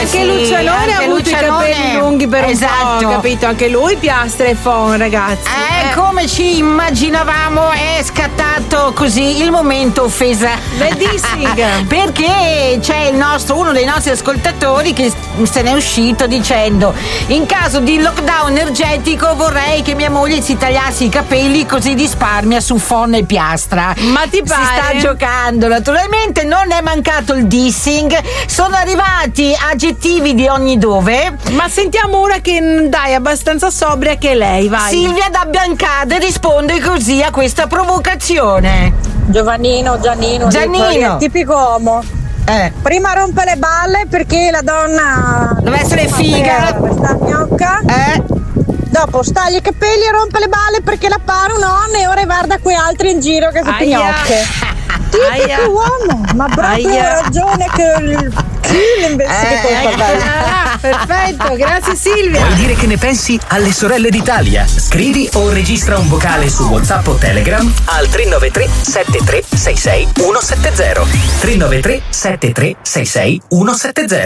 Anche Lucianone ha avuto i capelli lunghi per un po', capito? Anche lui piastra e phon, ragazzi. Come ci immaginavamo, è scattato così il momento offesa. The dissing. Perché c'è uno dei nostri ascoltatori che se n'è uscito dicendo: in caso di lockdown energetico vorrei che mia moglie si tagliasse i capelli così risparmia su phon e piastra. Ma ti pare? Si sta giocando. Naturalmente non è mancato il dissing, sono arrivati aggettivi di ogni dove. Ma sentiamo una che dai abbastanza sobria, che è lei, vai. Silvia da Biancade risponde così a questa provocazione. Giannino, tipico uomo. Prima rompe le balle perché la donna deve essere figa, sta gnocca. Dopo staglia i capelli e rompe le balle perché la pare un'onna e ora guarda quei altri in giro che sono gnocche. Tipico uomo, ma proprio ragione che il kill invece che colpa. Perfetto, grazie Silvia. Vuoi dire che ne pensi alle sorelle d'Italia? Scrivi o registra un vocale su WhatsApp o Telegram al 393 73 66 170. 393 73 66 170.